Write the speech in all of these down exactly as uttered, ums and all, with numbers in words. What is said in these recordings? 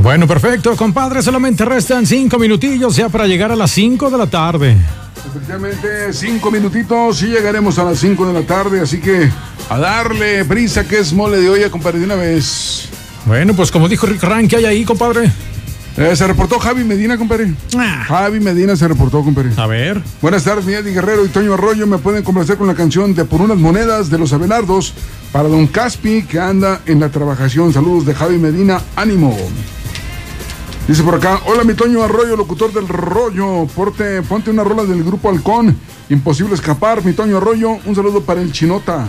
Bueno, perfecto, compadre, solamente restan cinco minutillos ya para llegar a las cinco de la tarde. Efectivamente, cinco minutitos y llegaremos a las cinco de la tarde, así que a darle prisa, que es mole de olla, compadre, de una vez. Bueno, pues como dijo Rick Rank, ¿qué hay ahí, compadre? Eh, se reportó Javi Medina, compadre. Ah. Javi Medina se reportó, compadre. A ver. Buenas tardes, mi Eddie Guerrero y Toño Arroyo. Me pueden complacer con la canción de Por unas monedas de los Abelardos para don Caspi, que anda en la trabajación. Saludos de Javi Medina, ánimo. Dice por acá, hola mi Toño Arroyo, locutor del rollo, Porte, ponte una rola del grupo Halcón, Imposible Escapar, mi Toño Arroyo, un saludo para el Chinota.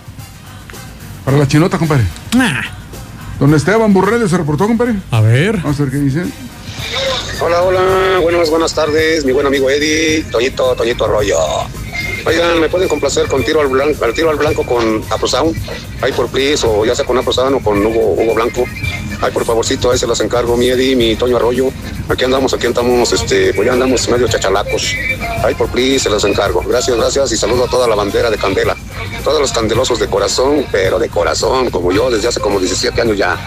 Para la Chinota, compadre. Ah. Don Esteban Burrell se reportó, compadre. A ver. Vamos a ver qué dice. Hola, hola, buenas, buenas tardes, mi buen amigo Eddie, Toñito, Toñito Arroyo. Oigan, ¿me pueden complacer con tiro al blanco, al tiro al blanco con Afrosound? Ahí por please, o ya sea con Afrosound o con Hugo, Hugo Blanco. Ay, por favorcito, ahí se las encargo, mi Eddie, mi Toño Arroyo. Aquí andamos, aquí andamos, este, pues ya andamos medio chachalacos. Ay, por please, se las encargo. Gracias, gracias, y saludo a toda la bandera de Candela. Todos los candelosos de corazón, pero de corazón, como yo, desde hace como diecisiete años ya.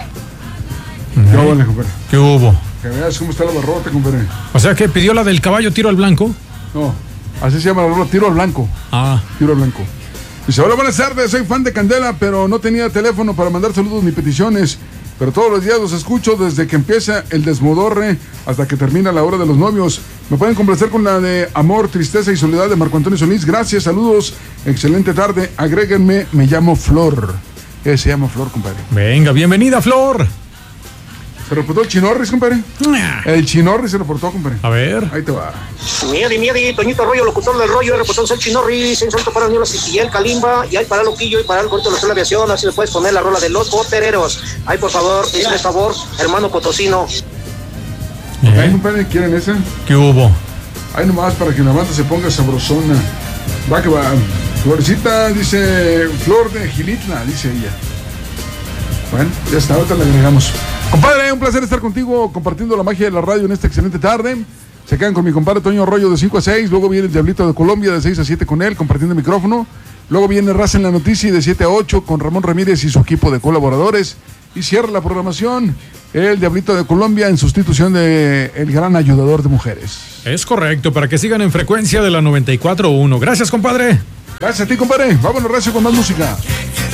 ¿Qué hubo, compadre? ¿Qué hubo? Que veas cómo está la barrota, compadre. O sea, que pidió la del caballo tiro al blanco. No, así se llama la rola, tiro al blanco. Ah. Tiro al blanco. Dice, hola, buenas tardes, soy fan de Candela, pero no tenía teléfono para mandar saludos ni peticiones. Pero todos los días los escucho desde que empieza el desmodorre hasta que termina la hora de los novios. Me pueden complacer con la de Amor, Tristeza y Soledad de Marco Antonio Solís. Gracias, saludos, excelente tarde. Agréguenme, me llamo Flor. Eh, se llama Flor, compadre. Venga, bienvenida, Flor. ¿Se reportó el Chinorris, compadre? El Chinorris se reportó, compadre. A ver. Ahí te va. Miedi, miedi, Toñito Arroyo, locutor del rollo, reportó el Chinorris, en salto para Niola Cistillel, Kalimba, y hay para Loquillo y para el Corto de la Aviación. Así le puedes poner la rola de los botereros. Ay, por favor, hazme favor, hermano Potosino. ¿Eh? Ahí, compadre, ¿quieren esa? ¿Qué hubo? Ahí nomás para que la banda se ponga sabrosona. Va que va. Florcita, dice Flor de Gilitla, dice ella. Bueno, ya está, ahorita le agregamos. Compadre, un placer estar contigo compartiendo la magia de la radio en esta excelente tarde. Se quedan con mi compadre Toño Arroyo de cinco a seis. Luego viene el Diablito de Colombia de seis a siete con él, compartiendo el micrófono. Luego viene Raza en la Noticia de siete a ocho con Ramón Ramírez y su equipo de colaboradores. Y cierra la programación el Diablito de Colombia en sustitución de el gran ayudador de mujeres. Es correcto, para que sigan en frecuencia de la noventa y cuatro punto uno. Gracias, compadre. Gracias a ti, compadre. Vámonos, recio, con más música.